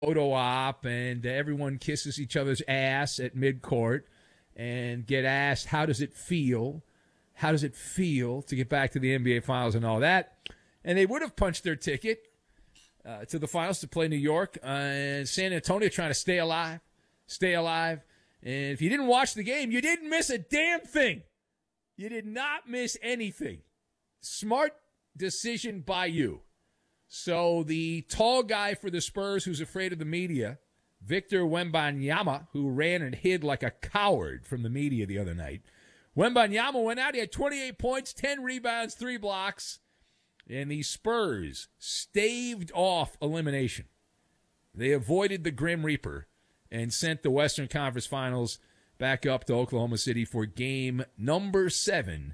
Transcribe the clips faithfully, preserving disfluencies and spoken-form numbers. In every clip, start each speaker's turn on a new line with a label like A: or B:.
A: photo op and everyone kisses each other's ass at midcourt and get asked, how does it feel? How does it feel to get back to the N B A Finals and all that? And they would have punched their ticket uh, to the Finals to play New York. Uh, and San Antonio trying to stay alive, stay alive. And if you didn't watch the game, you didn't miss a damn thing. You did not miss anything. Smart decision by you. So the tall guy for the Spurs who's afraid of the media, Victor Wembanyama, who ran and hid like a coward from the media the other night. Wembanyama went out. He had twenty-eight points, ten rebounds, three blocks. And the Spurs staved off elimination. They avoided the Grim Reaper and sent the Western Conference Finals back up to Oklahoma City for game number seven.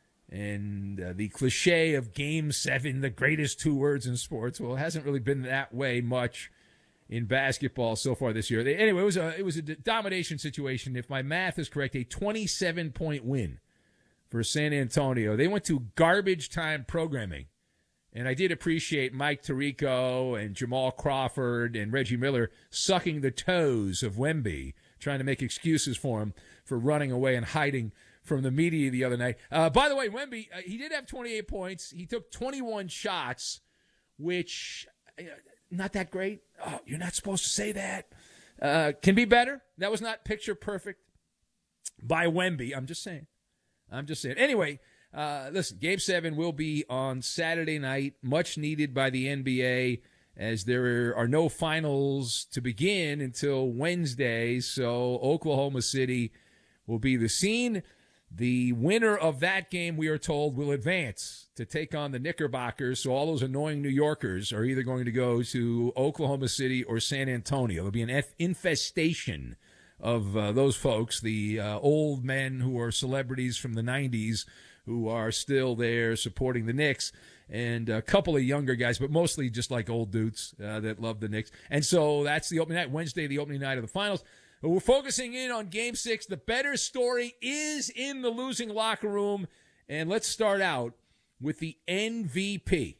A: And uh, the cliche of game seven, the greatest two words in sports, well, it hasn't really been that way much in basketball so far this year. They, anyway, it was a it was a domination situation. If my math is correct, a twenty-seven point win for San Antonio. They went to garbage time programming. And I did appreciate Mike Tirico and Jamal Crawford and Reggie Miller sucking the toes of Wemby, trying to make excuses for him for running away and hiding from the media the other night. Uh, by the way, Wemby, uh, he did have twenty-eight points. He took twenty-one shots, which, uh, not that great. Oh, you're not supposed to say that. Uh, can be better. That was not picture perfect by Wemby. I'm just saying. I'm just saying. Anyway, uh, listen, Game seven will be on Saturday night, much needed by the N B A, as there are no finals to begin until Wednesday. So Oklahoma City will be the scene. The winner of that game, we are told, will advance to take on the Knickerbockers. So all those annoying New Yorkers are either going to go to Oklahoma City or San Antonio. There'll be an infestation of uh, those folks, the uh, old men who are celebrities from the nineties who are still there supporting the Knicks, and a couple of younger guys, but mostly just like old dudes uh, that love the Knicks. And so that's the opening night, Wednesday, the opening night of the finals. But we're focusing in on Game six. The better story is in the losing locker room. And let's start out with the M V P,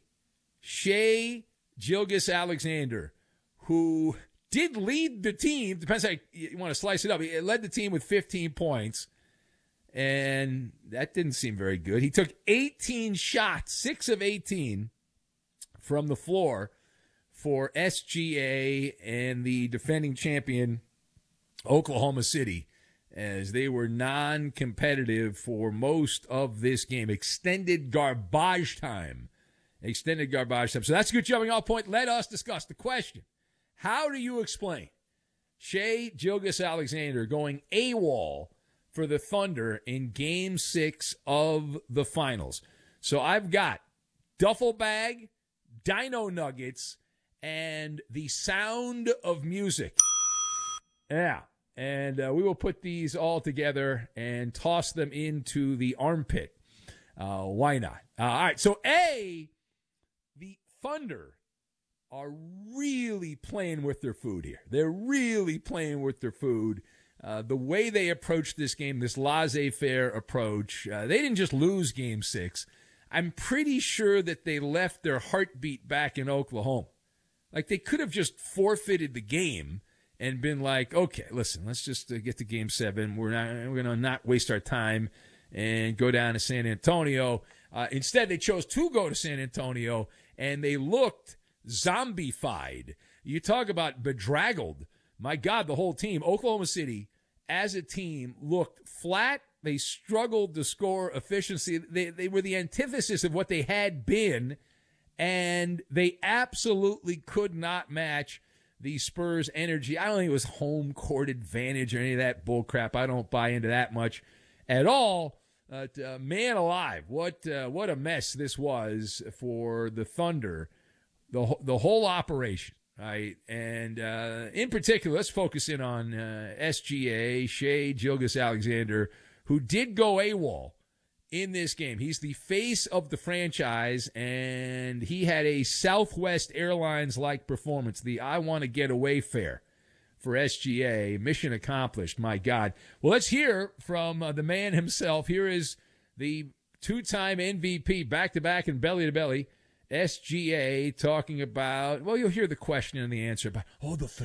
A: Shai Gilgeous-Alexander, who did lead the team. Depends how you want to slice it up. He led the team with fifteen points, and that didn't seem very good. He took eighteen shots, six of eighteen from the floor for S G A and the defending champion Oklahoma City, as they were non-competitive for most of this game. Extended garbage time. Extended garbage time. So that's a good jumping off point. Let us discuss the question. How do you explain Shai Gilgeous-Alexander going AWOL for the Thunder in Game six of the finals? So I've got duffel bag, dino nuggets, and the sound of music. Yeah. And uh, we will put these all together and toss them into the armpit. Uh, why not? Uh, all right. So, A, the Thunder are really playing with their food here. They're really playing with their food. Uh, the way they approach this game, this laissez-faire approach, uh, they didn't just lose Game six. I'm pretty sure that they left their heartbeat back in Oklahoma. Like, they could have just forfeited the game and been like, okay, listen, let's just uh, get to Game Seven. We're not, we're going to not waste our time and go down to San Antonio. Uh, instead, they chose to go to San Antonio, and they looked zombified. You talk about bedraggled. My God, the whole team, Oklahoma City, as a team, looked flat. They struggled to score efficiency. They they were the antithesis of what they had been, and they absolutely could not match the Spurs' energy. I don't think it was home court advantage or any of that bull crap. I don't buy into that much at all. Uh, uh, man alive, what uh, what a mess this was for the Thunder, the the whole operation. Right, and uh, in particular, let's focus in on uh, S G A, Shai Gilgeous-Alexander, who did go AWOL in this game. He's the face of the franchise, and he had a Southwest Airlines-like performance, the I Want to Get Away fare for S G A. Mission accomplished, my God. Well, let's hear from uh, the man himself. Here is the two-time M V P, back-to-back and belly-to-belly, S G A talking about, well, you'll hear the question and the answer about, oh, the